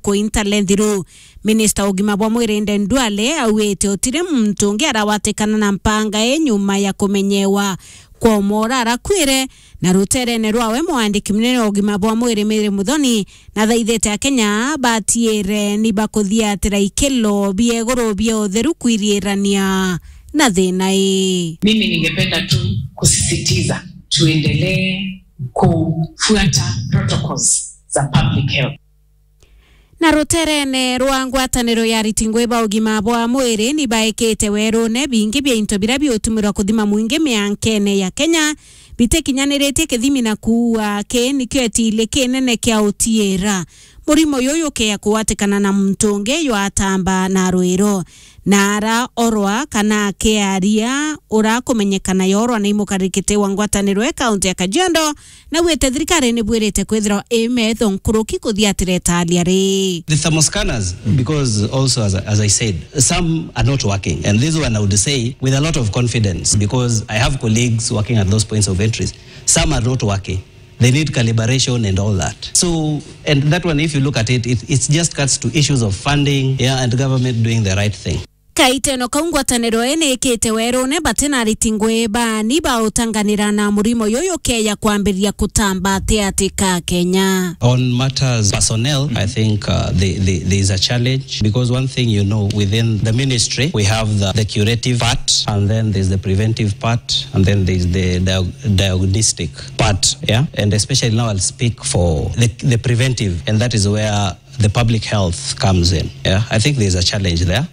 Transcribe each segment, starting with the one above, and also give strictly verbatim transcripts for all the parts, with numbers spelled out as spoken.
ko interlethiru. Minister ugima bwa mwiri Ndendwale awete otire muntu ngi arawatekana na mpanga e nyuma ya kumenyewa kwa mora arakwire na ruterene rwawe mwandiki munene ugima bwa mwiri Mary Muthoni na thaithete a Kenya batiere ni bakuthia tira ikelo biegoro bio theru kwirierania na thina e. Mimi ningependa tu kusisitiza tuendelee kufuata protocols za public health. Na ruterene rwa ngwataniro ya ritingwe ba ugima bwa mwiri ni baekete werone bingi bya into birabi otumira kuthima mwingi miankene ya Kenya bitekinyanirete kithimi na kuwa ke nikyo etile kenene kya otiera murimo yoyo ke ya kuwatekana na mtonge yo atamba na rwero nara orwa kana ke aria ora kumenyekana yorwa na imukarikite wa ngwataniro e county ya Kajiado na wete thirikari ni bwirete kwithira emetho nkuruki kuthiatire taliari. The thermoscanners, because also as, as I said, some are not working, and this one I would say with a lot of confidence because I have colleagues working at those points of entries. Some are not working. They need calibration and all that. So, and that one, if you look at it, it, it just cuts to issues of funding, yeah, and government doing the right thing. Kaite no kaungwataniro ene kete werone batena ritingwe ba ni ba utanganira na murimo yoyo ke ya kuambiria kutamba teatika Kenya. On matters personnel, I think uh, the, the, there is a challenge because one thing you know within the ministry we have the, the curative part and then there's the preventive part and then there's the diag- diagnostic part, yeah, and especially now I'll speak for the, the preventive, and that is where the public health comes in. Yeah, I think there's a challenge there.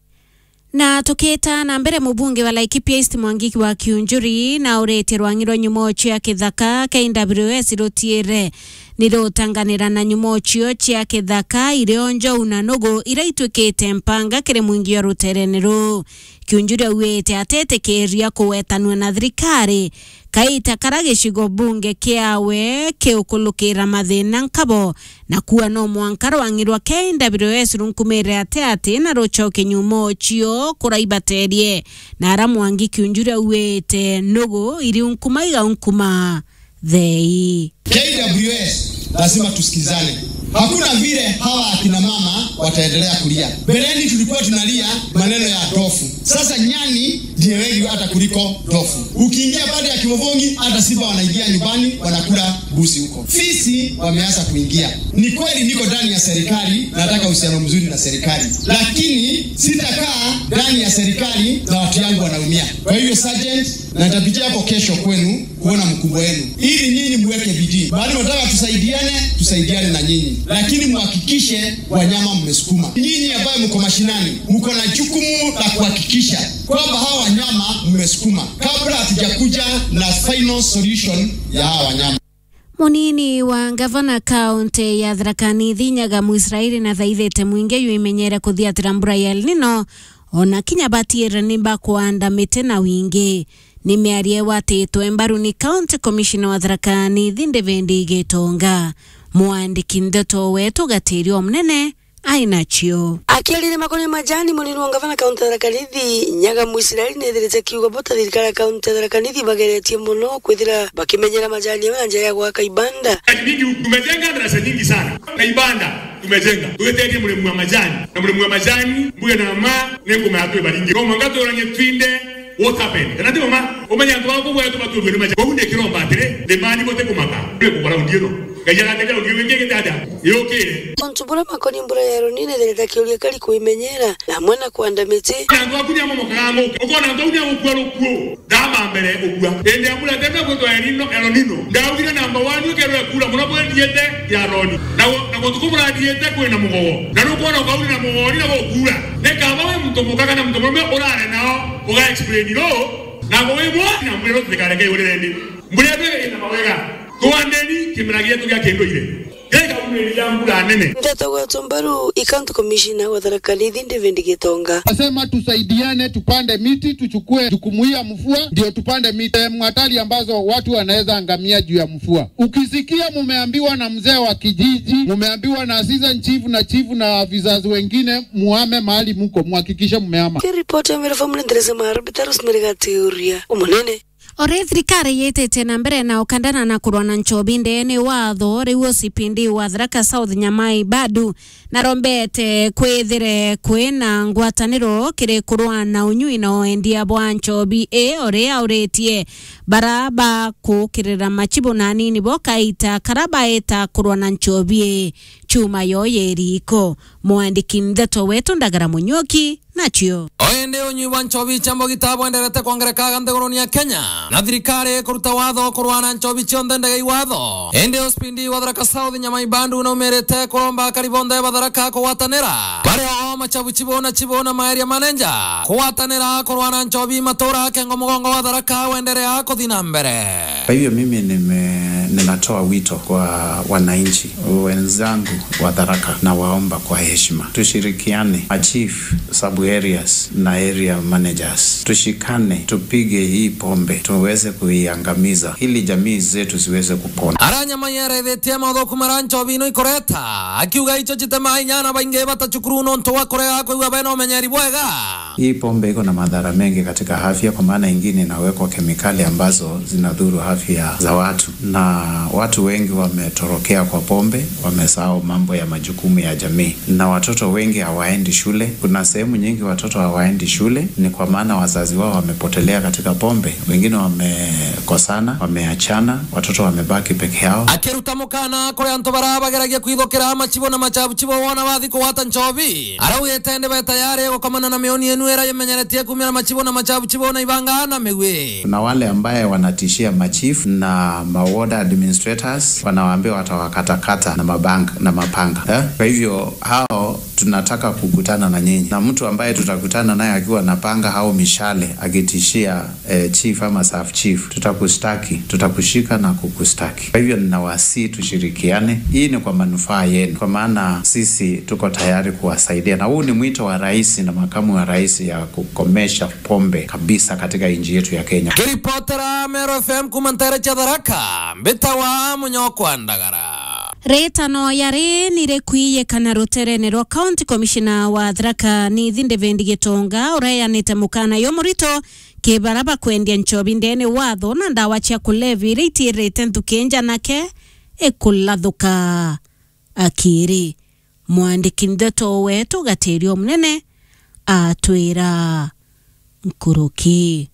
Na toketa na mbere mubunge wa Laikipia East Mwangiki wa Kiunjuri na urete rwangiro nyumochi ya kithaka K W S rotiere niro tanganira na nyumochi ya kithaka ireonjo unanogo iraitwekete mpanga kere mwingi wa ruterenero Kiunjuri awete atete keria kuwetanwa na thirikari kaita karage shigo bunge kiawe ke ukulukira mathina nkabo na kuwa no mwankaro wangirwa K W S runkumere ate ate na rochoke nyumochio kuraibaterie na ara Mwangi Kiunjuri awete nogo iri unkuma iga unkuma thei. K W S lazima tusikizane. Hakuna vile hawa akina mama wataendelea kulia. Beleni tulikuwa tunalia maneno ya dofu. Sasa nyani ndiye wengi hata kuliko dofu. Ukiingia baada ya Kimovongi hata simba wanaingia nyumbani wanakula busi huko. Fisi wameanza kuingia. Ni kweli niko ndani ya serikali, nataka uhusiano mzuri na serikali. Lakini sitakaa ndani ya serikali na watu yangu wanaumia. Kwa hiyo sergeant, na nitapitia hapo kesho kwenu kuona mkubwa wenu. Ili nyinyi muweke bidii. Bali nataka tusaidiane, tusaidiane na nyinyi. Lakini muhakikishe wanyama mmesukuma. Nyinyi ambao mko mashinani, mko na jukumu la kuhakikisha kwamba hawa wanyama mmesukuma kabla hatujakuja na final solution ya hawa wanyama. Munini wa gavana county ya Tharaka Nithi Nyagamu Israeli na thaithete mwinge yu imenyere kuthiatira mbura ya El Nino ona kinya batiere nimba kuanda mite na wingi ni miarie watetwe mbaru ni county commissioner wa Tharaka Nithi Ndevendi Gitonga mwandiki ndeto wetu gatirio mnene ainachio akirire makoni majani munini wa gavana county Tharaka Nithi Nyagamu Israeli netherete kiugo bota thirikari county Tharaka Nithi bageretie muno kwithira bakimenyera majani ya njia ya gwaka ibanda nyingi. Tumejenga darasa nyingi sana na ibanda tumejenga tuweterie muremu wa majani na muremu wa majani mbuye na mama nengo matwe baringe ko mangato oranye twinde what happened kana ndimo ma omanya ndo bako bwa tuba tuwe majani ko hunde kiromba atire de mani bote kumaka ko bara undieno gajara tega ugiwenge gitada yokire kontubura makoni mbura ya ronine thereta kiuria kali kuimenyera na mwana kuanda miti ndo akunya momo kango ukona ndo unya ukwaro kuo dama mbere ogwa ende amula tena ko to erino eronino ndawire namba one ukero kula muno bwe diete ya roni na na ko tukumura diete ko na mugowo na no kona ko na mugowo ni ko kula ne kama we mtu mukaka na mtu mwe orare nao uga explain ro na go we na mbero tikareke ure ndi mbere ina mawega tuandeni kimragia tugia kendo ile geka umeli jambo la nene ndeto kwa tombaru ikantu commissioner wa Tharaka Nithi Ndevendi Gitonga asema tusaidiane tupande miti tuchukue jukumu ya mvua ndio tupande miti mwatali ambazo watu wanaweza angamia juu ya mvua. Ukisikia mumeambiwa na mzee wa kijiji, mumeambiwa na assistant chief na chief na vizazi wengine muame mahali mko, muhakikishe mumeama. Ki report ya mera family ndrese marabitaros merega teoria umunene Ore thirikari yetete na mbere na ukandana na kurwana nchobi ndene watho riwo sipindi wa Tharaka South Nyamai badu na rombete kwethire kwina ngwataniro kiri kurwana unyui na oendia bwa nchobi e ore auretie baraba kukirira machibo na nini bokaita karaba eta kurwana nchobi e chuma yo yeriko mwandiki ndeto wetu Ndagara Munyoki nachio oende unyui wa nchobi chambo gitabo enderete kongereka gante goroni ya Kenya na thirikari kuruta watho kurwana nchobi cionthe ndege watho ende ospindi wa Tharaka South Nyamai bandu na umerete kuromba karibonde wa Tharaka kuwatanira bare o machabu chibona chibona maeria manenja kuwatanira kurwana nchobi matora kengo mugongo wa Tharaka uendelea kuthina mbere. Kwa hivyo mimi nime ninatoa wito kwa wananchi wenzangu wa Tharaka na waomba kwa heshima tushirikiane, a chief sub areas na area managers tushikane, tupige hii pombe tuweze kuiangamiza ili jamii zetu ziweze kupona. Aranya mayere thetia matho kumara nchobi no ikoreta akiuga icho chitema inyana bainge batachukuru no nto wakorea kwa beno menyeri bwega. Hii pombe iko na madhara mengi katika afya, kwa maana nyingine inawekwa kemikali ambazo zinadhuru afya za watu, na watu wengi wametorokea kwa pombe, wamesahau mambo ya majukumu ya jamii, na watoto wengi hawaendi shule. Kuna sehemu nyingi watoto hawaendi shule ni kwa maana wazazi wao wamepotelea katika pombe, wengine wamekosana, wameachana, watoto wamebaki peke yao. Akiruta mukana kore anto baraba geragia kwithokera machibo na machabu chibo wona bathi ko wata nchobi arau yetende ba tayari gukomana na mioni enu era yemenyeretie kumira machibo na machabu chibo na ibanga na mewe. Kuna wale ambaye wanatishia machief na mawoda administrators, wanawaambia watawakatakata na mabanga na mapanga eh? Kwa hivyo hao tunataka kukutana na nyinyi, na mtu ambaye tutakutana naye akiwa na panga au mishale akitishia eh, chief ama staff chief, tutakustaki, tutakushika na kukustaki. Kwa hivyo ninawasihi tushirikiane, hii ni kwa manufaa yenu, kwa maana sisi tuko tayari kuwasaidia, na huu ni mwito wa rais na makamu wa rais ya kukomesha pombe kabisa katika nchi yetu ya Kenya. Kiripotera Mero F M kumantara cha Tharaka Mbitawa Munyoko Ndagara. Retano yare nire kwiye kana rutere nero county commissioner wa Tharaka ni thinde vendi getonga uraya nitamukana yo murito kibaraba kwendia nchobi ndene watho na ndawa cia kulevi ritirete ntukenja nake ekulathuka akiri mwandiki ndeto wetu Gaterio Munene atwira nkuruki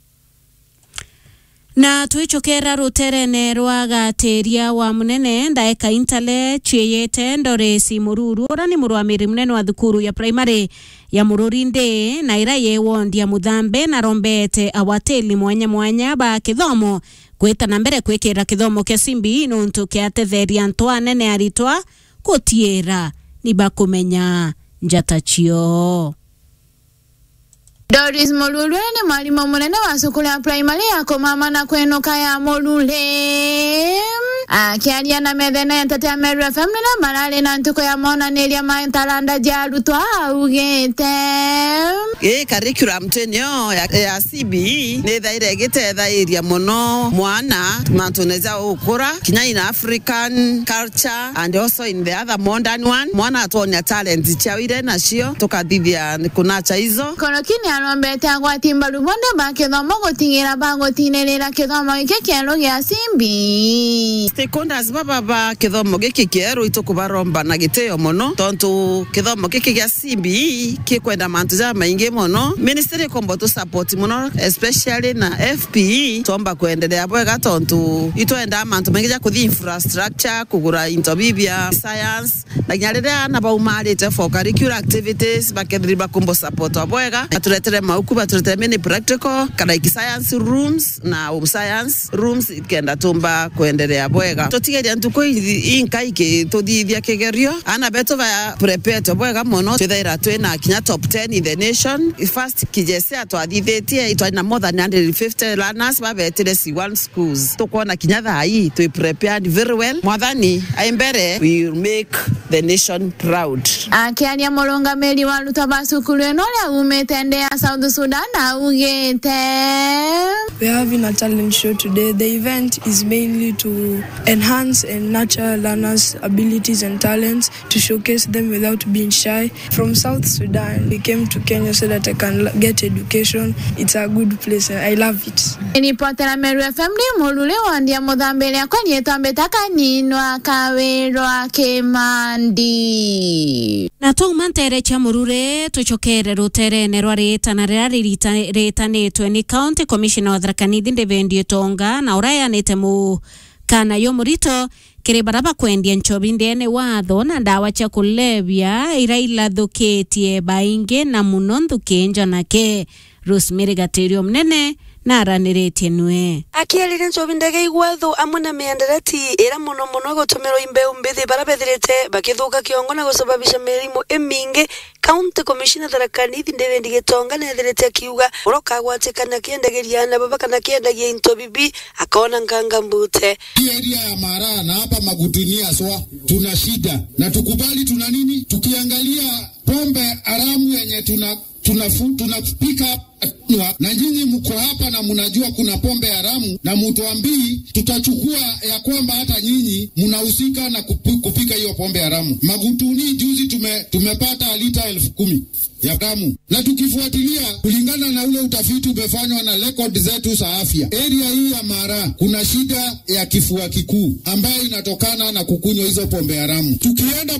na tuichokera ruterene rwa Gateria wa Munene ndaeka intale chieyete ndore si mururu orani murwamiri munene wa thukuru ya primary ya Mururinde na ira yewondia muthambe na rombete awateli mwanya mwanya ba kithomo kweta na mbere kwekera kithomo kia simbi nuntu kiatetheria ntwa nene aritwa kutiera ni bakumenya njatachio. Doris Molulwe ni mwalimu munene wa sukulu ya primary ya Komama na kwenuka ya Molule. Akiaria na methene ya tate ya Meru F M na marale na ntuko ya mona nelia maintalanda jarutwa ugete. Ee curriculum tenyo ya, ya C B E ni thaire gitethairia muno mwana mantuneza ukura kinya in African culture and also in the other modern one. Mwana atonya talent chawire nacio tukathithia kunacha hizo. Konokini arombete agwatimba rubonde ba kithomo gutingira bango tinerera kithomo giki kiero gia simbi. Stakeholders baba ba kithomo giki kiero itukubaromba na giteo muno tontu kithomo giki gia simbi kikwenda mantu za maingi muno. Ministry kombo to support muno especially na F P E tomba kuendelea bwega tontu itoenda mantu maingi ja kuthi infrastructure kugura intobibia science na nyarira na baumarite for curricular activities bakendriba kombo support bwega atuletere mauku batuletere mini practical kana iki science rooms na home science rooms kenda tumba kuendelea bwega totigeria ntuko inkaike todithia kigerio ana beto va prepare to bwega muno twethaira twena kinya top ten in the nation. First kijese atwathithetie itwana more than one hundred fifty learners babetire C one schools tukona kinya thai to prepared very well. Mwathani aimbere we will make the nation proud. Akiaria mulungamiri wa rutaba sukulu eno ya umetende ya South Sudan na ugete. We are having a talent show today. The event is mainly to enhance and nurture learners' abilities and talents, to showcase them without being shy. From South Sudan, we came to Kenya so that I can get education. It's a good place and I love it. Nipotera Meru F M ni mulule wandia mudhambele ya kwani etambetaka ninwa kawerwa Kimandi. Na tu mantere cha murure tuchokere rutere nerwa reta na rari reta netwe ni County Commissioner wa Tharaka Nithi Ndivendie Tonga na uraya netemu kana yo murito kire baraba kwendia nchobi ndene watho na ndawa cha kulevya iraila thuketie bainge na muno nthukenja nake Rosemary Gaterio mnene na araniretie nwe akialira nchobi ndege igwatho amwe na miandarati ira muno muno gutumiro imbeu mbithi barabethirite bakithuka kiongo na gusababisha mirimu eminge. County Commissioner Tharaka Nithi Ndivendie Tonga nethirite akiuga uroka gwatikana kiendagiria na baba kana kiendagia into bibi akaona nganga mbute area ya Mara na hapa Magutunia swa tuna shida na tukubali tuna nini tukiangalia pombe haramu yenye tuna tunafu tunapika na nyinyi mko hapa na mnajua kuna pombe haramu na mtuambii tutachukua ya kwamba hata nyinyi mnahusika na kupika hiyo pombe haramu. Magutuni juzi tume, tumepata lita elfu kumi ya damu na tukifuatilia kulingana na ule utafiti umefanywa na record zetu za afya, area hii ya Mara kuna shida ya kifua kikuu ambayo inatokana na kukunywa hizo pombe haramu. Tukienda